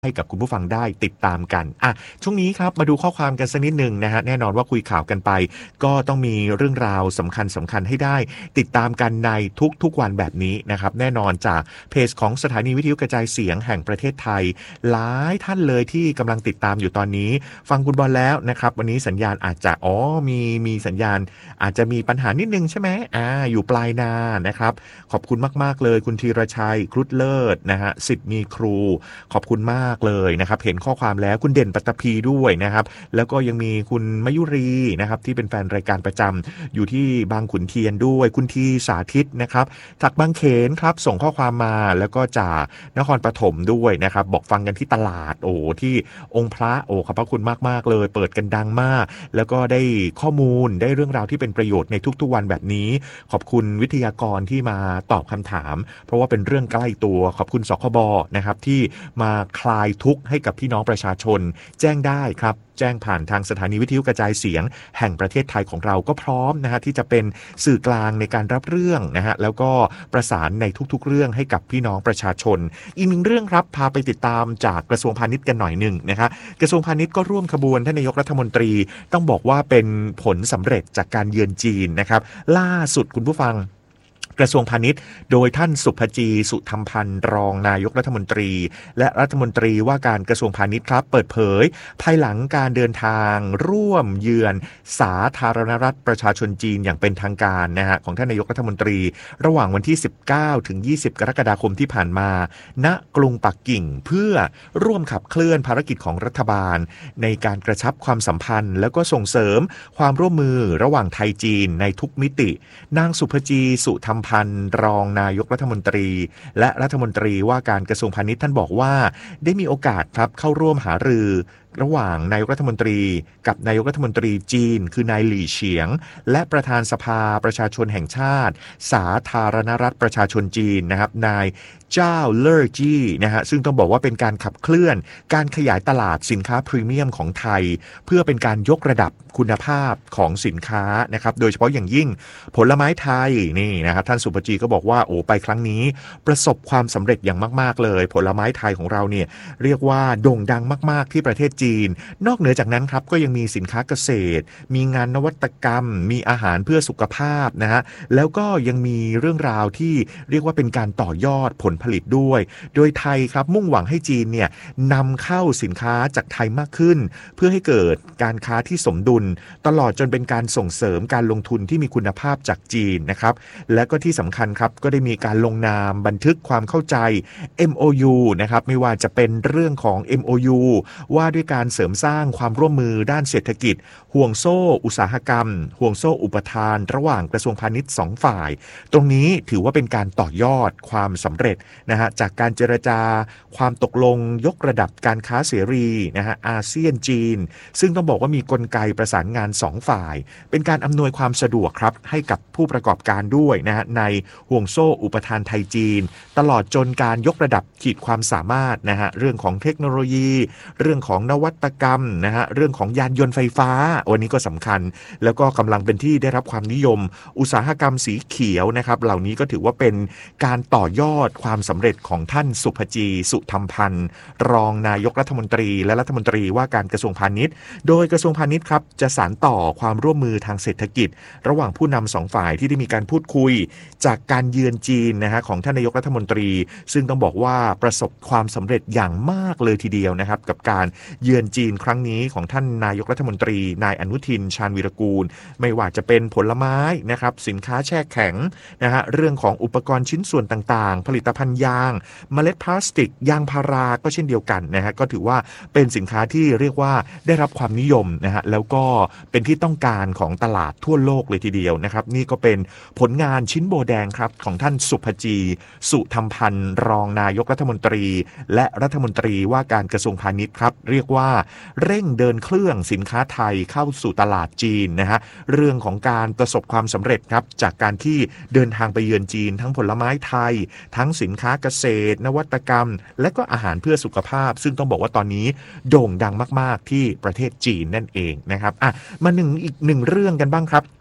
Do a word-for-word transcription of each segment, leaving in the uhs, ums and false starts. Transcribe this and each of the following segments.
ให้กับคุณผู้ฟังได้ติดตามกันอ่ะช่วงนี้ครับมาดูข้อความกันสักนิดหนึ่งนะฮะแน่นอนว่าคุยข่าวกันไปก็ต้องมีเรื่องราวสำคัญสำคัญให้ได้ติดตามกันในทุกๆวันแบบนี้นะครับแน่นอนจากเพจของสถานีวิทยุกระจายเสียงแห่งประเทศไทยหลายท่านเลยที่กำลังติดตามอยู่ตอนนี้ฟังคุณบอลแล้วนะครับวันนี้สัญญาณอาจจะอ๋อมีมีสัญญาณอาจจะมีปัญหานิดนึงใช่ไหมอ่าอยู่ปลายนานะครับขอบคุณมากๆเลยคุณธีรชัยครุฑเลิศนะฮะสิทธิ์มีครูขอบคุณมากเลยนะครับเห็นข้อความแล้วคุณเด่นปัตตภีด้วยนะครับแล้วก็ยังมีคุณมยุรีนะครับที่เป็นแฟนรายการประจำอยู่ที่บางขุนเทียนด้วยคุณทีสาธิตนะครับจากบางเขนครับส่งข้อความมาแล้วก็จากนครปฐมด้วยนะครับบอกฟังกันที่ตลาดโอ้ที่องค์พระโอ้ขอบพระคุณมากๆเลยเปิดกันดังมากแล้วก็ได้ข้อมูลได้เรื่องราวที่เป็นประโยชน์ในทุกๆวันแบบนี้ขอบคุณวิทยากรที่มาตอบคำถามเพราะว่าเป็นเรื่องใกล้ตัวขอบคุณสคบนะครับที่มาคลายทุกข์ให้กับพี่น้องประชาชนแจ้งได้ครับแจ้งผ่านทางสถานีวิทยุกระจายเสียงแห่งประเทศไทยของเราก็พร้อมนะฮะที่จะเป็นสื่อกลางในการรับเรื่องนะฮะแล้วก็ประสานในทุกๆเรื่องให้กับพี่น้องประชาชนอีกหนึ่งเรื่องครับพาไปติดตามจากกระทรวงพาณิชย์กันหน่อยหนึ่งนะฮะกระทรวงพาณิชย์ก็ร่วมขบวนท่านนายกรัฐมนตรีต้องบอกว่าเป็นผลสำเร็จจากการเยือนจีนนะครับล่าสุดคุณผู้ฟังกระทรวงพาณิชย์โดยท่านสุภจีสุธรรมพันธ์รองนายกรัฐมนตรีและรัฐมนตรีว่าการกระทรวงพาณิชย์ครับเปิดเผยภายหลังการเดินทางร่วมเยือนสาธารณรัฐประชาชนจีนอย่างเป็นทางการนะฮะของท่านนายกรัฐมนตรีระหว่างวันที่สิบเก้าถึงยี่สิบกรกฎาคมที่ผ่านมาณกรุงปักกิ่งเพื่อร่วมขับเคลื่อนภารกิจของรัฐบาลในการกระชับความสัมพันธ์แล้วก็ส่งเสริมความร่วมมือระหว่างไทยจีนในทุกมิตินางสุภจีสุธรรมพันธ์รองนายกรัฐมนตรีและรัฐมนตรีว่าการกระทรวงพาณิชย์ท่านบอกว่าได้มีโอกาสครับเข้าร่วมหารือระหว่างนายกรัฐมนตรีกับนายกรัฐมนตรีจีนคือนายหลี่เฉียงและประธานสภาประชาชนแห่งชาติสาธารณรัฐประชาชนจีนนะครับนายเจ้าเล่อจี้นะฮะซึ่งต้องบอกว่าเป็นการขับเคลื่อนการขยายตลาดสินค้าพรีเมียมของไทยเพื่อเป็นการยกระดับคุณภาพของสินค้านะครับโดยเฉพาะอย่างยิ่งผลไม้ไทยนี่นะครับท่านสุปจีก็บอกว่าโอ้ไปครั้งนี้ประสบความสำเร็จอย่างมากๆเลยผลไม้ไทยของเราเนี่ยเรียกว่าโด่งดังมากๆที่ประเทศจีนนอกเหนือจากนั้นครับก็ยังมีสินค้าเกษตรมีงานนวัตกรรมมีอาหารเพื่อสุขภาพนะฮะแล้วก็ยังมีเรื่องราวที่เรียกว่าเป็นการต่อยอดผลผลิตด้วยโดยไทยครับมุ่งหวังให้จีนเนี่ยนำเข้าสินค้าจากไทยมากขึ้นเพื่อให้เกิดการค้าที่สมดุลตลอดจนเป็นการส่งเสริมการลงทุนที่มีคุณภาพจากจีนนะครับและก็ที่สำคัญครับก็ได้มีการลงนามบันทึกความเข้าใจ เอ็ม โอ ยู นะครับไม่ว่าจะเป็นเรื่องของ เอ็ม โอ ยู ว่าด้วยการเสริมสร้างความร่วมมือด้านเศรษฐกิจห่วงโซ่อุตสาหกรรมห่วงโซ่อุปทานระหว่างกระทรวงพาณิชย์สองฝ่ายตรงนี้ถือว่าเป็นการต่อยอดความสำเร็จนะฮะจากการเจรจาความตกลงยกระดับการค้าเสรีนะฮะอาเซียนจีนซึ่งต้องบอกว่ามีกลไกประสานงานสองฝ่ายเป็นการอำนวยความสะดวกครับให้กับผู้ประกอบการด้วยนะฮะในห่วงโซ่อุปทานไทยจีนตลอดจนการยกระดับขีดความสามารถนะฮะเรื่องของเทคโนโลยีเรื่องของนวัตกรรมนะฮะเรื่องของยานยนต์ไฟฟ้าวันนี้ก็สำคัญแล้วก็กำลังเป็นที่ได้รับความนิยมอุตสาหกรรมสีเขียวนะครับเหล่านี้ก็ถือว่าเป็นการต่อยอดความสำเร็จของท่านสุภจีสุธรรมพันธ์รองนายกรัฐมนตรีและรัฐมนตรีว่าการกระทรวงพาณิชย์โดยกระทรวงพาณิชย์ครับจะสานต่อความร่วมมือทางเศรษฐกิจระหว่างผู้นำสองฝ่ายที่ได้มีการพูดคุยจากการเยือนจีนนะฮะของท่านนายกรัฐมนตรีซึ่งต้องบอกว่าประสบความสำเร็จอย่างมากเลยทีเดียวนะครับกับการเยือนจีนครั้งนี้ของท่านนายกรัฐมนตรีนายอนุทินชาญวีรกูลไม่ว่าจะเป็นผลไม้นะครับสินค้าแช่แข็งนะฮะเรื่องของอุปกรณ์ชิ้นส่วนต่างๆผลิตภัณฑ์ยางเมล็ดพลาสติกยางพาราก็เช่นเดียวกันนะฮะก็ถือว่าเป็นสินค้าที่เรียกว่าได้รับความนิยมนะฮะแล้วก็เป็นที่ต้องการของตลาดทั่วโลกเลยทีเดียวนะครับนี่ก็เป็นผลงานชิ้นโบแดงครับของท่านสุภจีสุธรรมพันธ์รองนายกรัฐมนตรีและรัฐมนตรีว่าการกระทรวงพาณิชย์ครับเรียกว่าเร่งเดินเครื่องสินค้าไทยเข้าสู่ตลาดจีนนะฮะเรื่องของการประสบความสำเร็จครับจากการที่เดินทางไปเยือนจีนทั้งผลไม้ไทยทั้งสินค้าเกษตรนวัตกรรมและก็อาหารเพื่อสุขภาพซึ่งต้องบอกว่าตอนนี้โด่งดังมากๆที่ประเทศจีนนั่นเองนะครับอ่ะมาหนึ่งอีกหนึ่งเรื่องกันบ้างครับ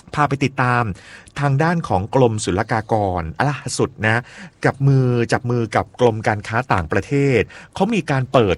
พาไปติดตามทางด้านของกรมศุลกากรล่าสุดนะกับมือจับมือกับกรมการค้าต่างประเทศเขามีการเปิด